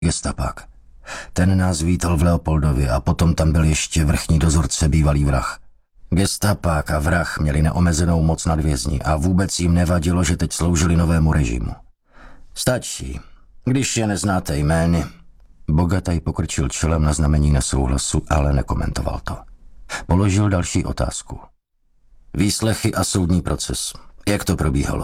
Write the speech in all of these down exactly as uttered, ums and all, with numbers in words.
gestapák. Ten nás vítal v Leopoldově a potom tam byl ještě vrchní dozorce, bývalý vrah. Gestapák a vrah měli neomezenou moc nad vězni a vůbec jim nevadilo, že teď sloužili novému režimu. Stačí, když je neznáte jmény. Bogataj pokrčil čelem na znamení nesouhlasu, ale nekomentoval to. Položil další otázku. Výslechy a soudní proces. Jak to probíhalo?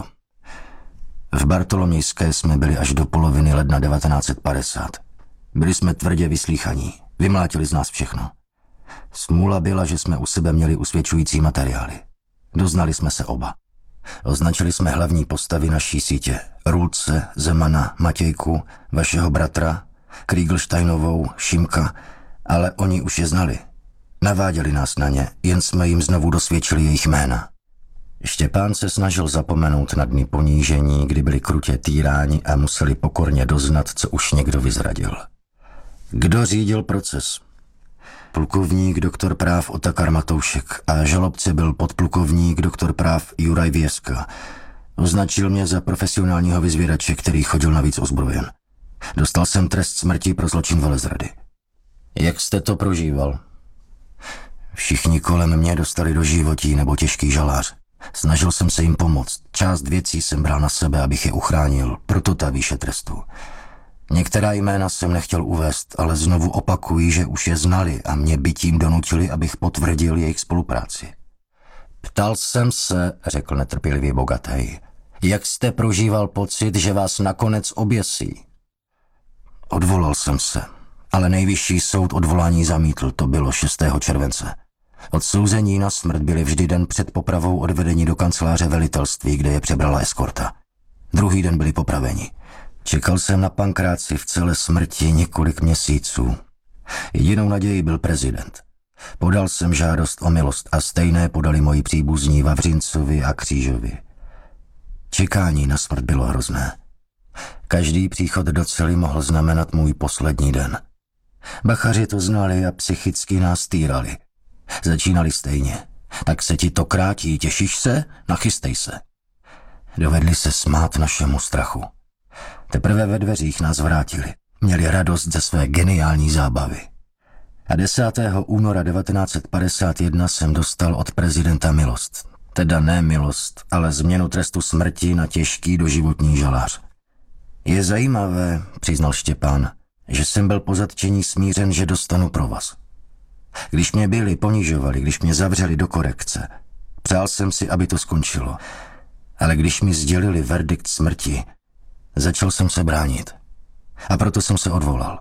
V Bartolomějské jsme byli až do poloviny ledna devatenáct set padesát. Byli jsme tvrdě vyslýchaní. Vymlátili z nás všechno. Smůla byla, že jsme u sebe měli usvědčující materiály. Doznali jsme se oba. Označili jsme hlavní postavy naší sítě. Rulce, Zemana, Matějku, vašeho bratra, Kriegelsteinovou, Šimka, ale oni už je znali. Naváděli nás na ně, jen jsme jim znovu dosvědčili jejich jména. Štěpán se snažil zapomenout na dny ponížení, kdy byli krutě týráni a museli pokorně doznat, co už někdo vyzradil. Kdo řídil proces? Plukovník doktor práv Otakar Matoušek a žalobce byl podplukovník doktor práv Juraj Věska. Označil mě za profesionálního vyzvědače, který chodil navíc ozbrojen. Dostal jsem trest smrti pro zločin velezrady. Jak jste to prožíval? Všichni kolem mě dostali do životí nebo těžký žalář. Snažil jsem se jim pomoct. Část věcí jsem bral na sebe, abych je uchránil, proto ta výše trestu. Některá jména jsem nechtěl uvést, ale znovu opakuji, že už je znali a mě bytím donutili, abych potvrdil jejich spolupráci. Ptal jsem se, řekl netrpělivě Bogataj, jak jste prožíval pocit, že vás nakonec oběsí? Odvolal jsem se, ale nejvyšší soud odvolání zamítl, to bylo šestého července. Odsouzení na smrt byli vždy den před popravou odvedení do kanceláře velitelství, kde je přebrala eskorta. Druhý den byli popraveni. Čekal jsem na Pankráci v celé smrti několik měsíců. Jedinou naději byl prezident. Podal jsem žádost o milost a stejné podali moji příbuzní Vavřincovi a Křížovi. Čekání na smrt bylo hrozné. Každý příchod do cely mohl znamenat můj poslední den. Bachaři to znali a psychicky nás týrali. Začínali stejně. Tak se ti to krátí, těšíš se? Nachystej se. Dovedli se smát našemu strachu. Teprve ve dveřích nás vrátili. Měli radost ze své geniální zábavy. A desátého února devatenáct set padesát jedna jsem dostal od prezidenta milost. Teda ne milost, ale změnu trestu smrti na těžký doživotní žalář. Je zajímavé, přiznal Štěpán, že jsem byl po zatčení smířen, že dostanu provaz. Když mě byli, ponižovali, když mě zavřeli do korekce, přál jsem si, aby to skončilo. Ale když mi sdělili verdikt smrti, začal jsem se bránit. A proto jsem se odvolal.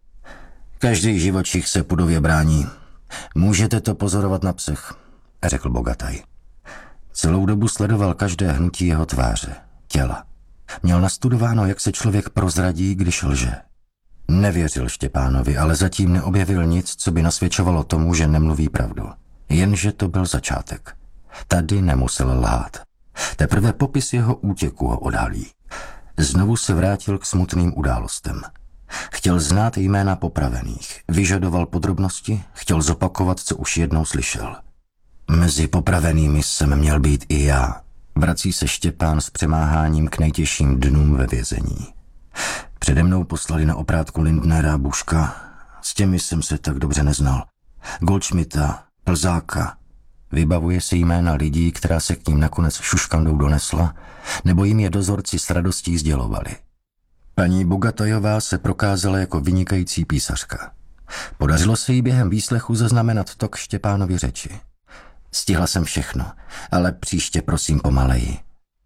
Každý živočich se pudově brání. Můžete to pozorovat na psech, řekl Bogataj. Celou dobu sledoval každé hnutí jeho tváře, těla. Měl nastudováno, jak se člověk prozradí, když lže. Nevěřil Štěpánovi, ale zatím neobjevil nic, co by nasvědčovalo tomu, že nemluví pravdu. Jenže to byl začátek. Tady nemusel lhát. Teprve popis jeho útěku ho odhalí. Znovu se vrátil k smutným událostem. Chtěl znát jména popravených, vyžadoval podrobnosti, chtěl zopakovat, co už jednou slyšel. Mezi popravenými jsem měl být i já. Vrací se Štěpán s přemáháním k nejtěžším dnům ve vězení. Přede mnou poslali na oprátku Lindnera a Buška, s těmi jsem se tak dobře neznal. Goldschmidta, Plzáka. Vybavuje si jména lidí, která se k ním nakonec šuškandou donesla, nebo jim je dozorci s radostí sdělovali. Paní Bogatajová se prokázala jako vynikající písařka. Podařilo se jí během výslechu zaznamenat tok Štěpánovy řeči. Stihla jsem všechno, ale příště prosím pomaleji.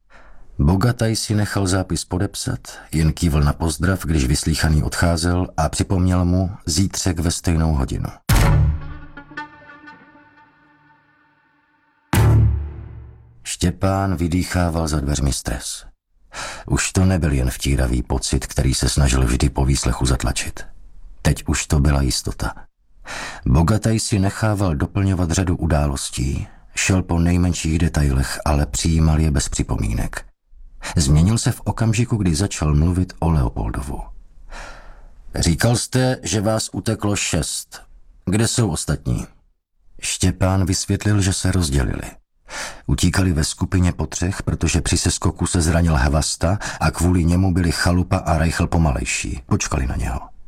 Bogataj si nechal zápis podepsat, jen kývl na pozdrav, když vyslýchaný odcházel a připomněl mu zítřek ve stejnou hodinu. Štěpán vydýchával za dveřmi stres. Už to nebyl jen vtíravý pocit, který se snažil vždy po výslechu zatlačit. Teď už to byla jistota. Bogataj si nechával doplňovat řadu událostí, šel po nejmenších detailech, ale přijímal je bez připomínek. Změnil se v okamžiku, kdy začal mluvit o Leopoldovu. Říkal jste, že vás uteklo šest. Kde jsou ostatní? Štěpán vysvětlil, že se rozdělili. Utíkali ve skupině po třech, protože při seskoku se zranil Hvasta a kvůli němu byli Chalupa a Reichl pomalejší. Počkali na něho.